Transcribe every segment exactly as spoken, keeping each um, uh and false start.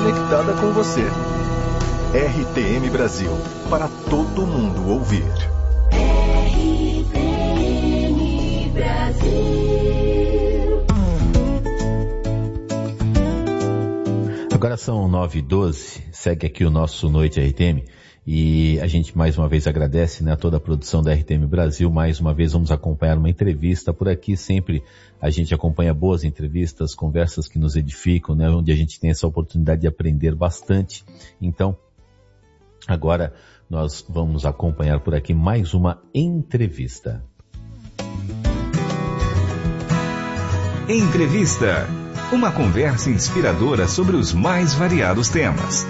conectada com você. R T M Brasil, para todo mundo ouvir. R T M Brasil. Agora são nove e doze, segue aqui o nosso Noite R T M. E a gente mais uma vez agradece, né, a toda a produção da R T M Brasil. Mais uma vez vamos acompanhar uma entrevista por aqui. Sempre a gente acompanha boas entrevistas, conversas que nos edificam, né, onde a gente tem essa oportunidade de aprender bastante. Então, agora nós vamos acompanhar por aqui mais uma entrevista. Entrevista. Uma conversa inspiradora sobre os mais variados temas.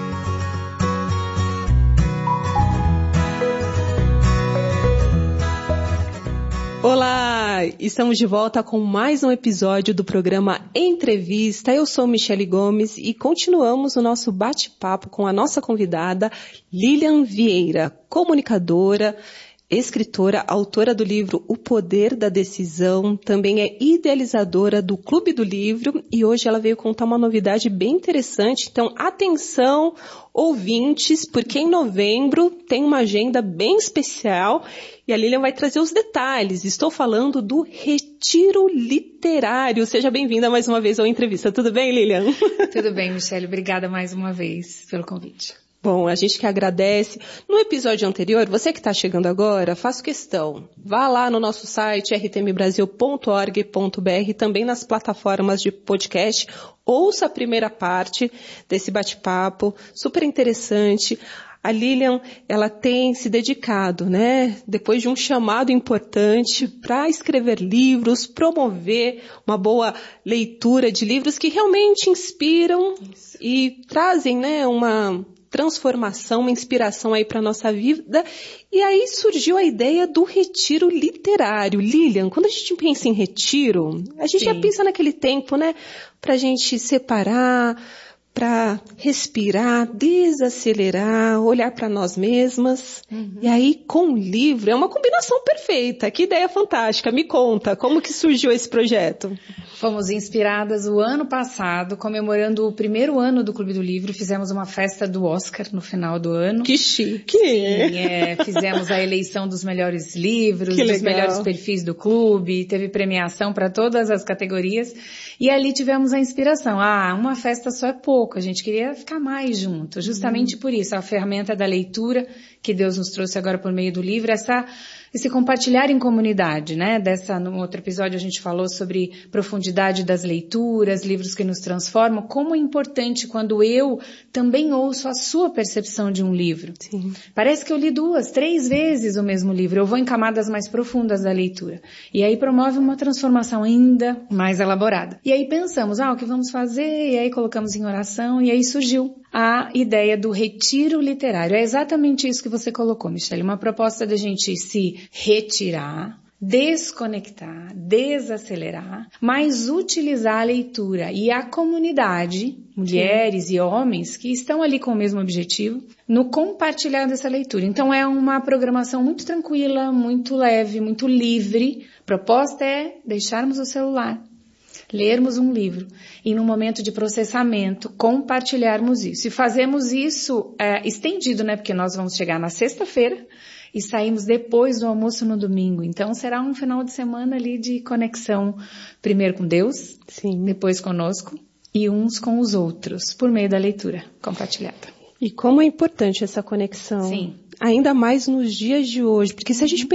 Olá, estamos de volta com mais um episódio do programa Entrevista. Eu sou Michele Gomes e continuamos o nosso bate-papo com a nossa convidada Lilian Vieira, comunicadora, escritora, autora do livro O Poder da Decisão, também é idealizadora do Clube do Livro e hoje ela veio contar uma novidade bem interessante. Então, atenção, ouvintes, porque em novembro tem uma agenda bem especial e a Lilian vai trazer os detalhes. Estou falando do Retiro Literário. Seja bem-vinda mais uma vez à entrevista. Tudo bem, Lilian? Tudo bem, Michele. Obrigada mais uma vez pelo convite. Bom, a gente que agradece. No episódio anterior, você que está chegando agora, faço questão. Vá lá no nosso site r t m brasil ponto org ponto b r, também nas plataformas de podcast. Ouça a primeira parte desse bate-papo, super interessante. A Lilian, ela tem se dedicado, né, depois de um chamado importante para escrever livros, promover uma boa leitura de livros que realmente inspiram Isso. e trazem, né, uma transformação, uma inspiração aí para a nossa vida. E aí surgiu a ideia do retiro literário. Lilian, quando a gente pensa em retiro, a gente Sim. já pensa naquele tempo, né, para a gente separar, para respirar, desacelerar, olhar para nós mesmas. Uhum. E aí, com o livro, é uma combinação perfeita. Que ideia fantástica. Me conta, como que surgiu esse projeto? Fomos inspiradas o ano passado, comemorando o primeiro ano do Clube do Livro. Fizemos uma festa do Oscar no final do ano. Que chique! Sim, é, fizemos a eleição dos melhores livros, que dos legal. melhores perfis do clube. Teve premiação para todas as categorias. E ali tivemos a inspiração. Ah, uma festa só é pouco. A gente queria ficar mais junto, justamente uhum. por isso, a ferramenta da leitura que Deus nos trouxe agora por meio do livro, essa, esse compartilhar em comunidade, né? Dessa, no outro episódio a gente falou sobre profundidade das leituras, livros que nos transformam, como é importante quando eu também ouço a sua percepção de um livro. Sim. Parece que eu li duas, três vezes o mesmo livro, eu vou em camadas mais profundas da leitura. E aí promove uma transformação ainda mais elaborada. E aí pensamos, ah, o que vamos fazer? E aí colocamos em oração, e aí surgiu a ideia do retiro literário. É exatamente isso que você colocou, Michele. Uma proposta da gente se retirar, desconectar, desacelerar, mas utilizar a leitura e a comunidade, mulheres Sim. e homens que estão ali com o mesmo objetivo, no compartilhar dessa leitura. Então é uma programação muito tranquila, muito leve, muito livre. A proposta é deixarmos o celular, lermos um livro e num momento de processamento compartilharmos isso. E fazemos isso é, estendido, né? Porque nós vamos chegar na sexta-feira e saímos depois do almoço no domingo. Então será um final de semana ali de conexão, primeiro com Deus, Sim. depois conosco e uns com os outros, por meio da leitura compartilhada. E como é importante essa conexão. Sim. Ainda mais nos dias de hoje, porque se a gente